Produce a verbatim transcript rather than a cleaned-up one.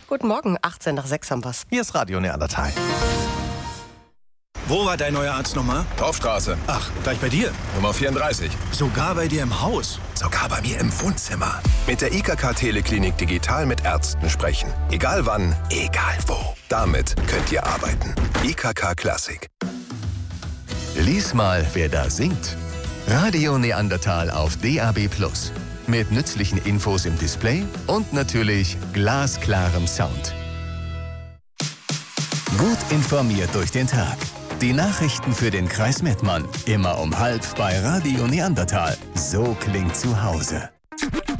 Guten Morgen, achtzehn nach sechs haben wir's. Hier ist Radio Neandertal. Wo war dein neuer Arzt nochmal? Torfstraße. Ach, gleich bei dir. Nummer vierunddreißig. Sogar bei dir im Haus. Sogar bei mir im Wohnzimmer. Mit der I K K Teleklinik digital mit Ärzten sprechen. Egal wann, egal wo. Damit könnt ihr arbeiten. I K K Klassik. Lies mal, wer da singt. Radio Neandertal auf D A B plus. Mit nützlichen Infos im Display und natürlich glasklarem Sound. Gut informiert durch den Tag. Die Nachrichten für den Kreis Mettmann. Immer um halb bei Radio Neandertal. So klingt zu Hause.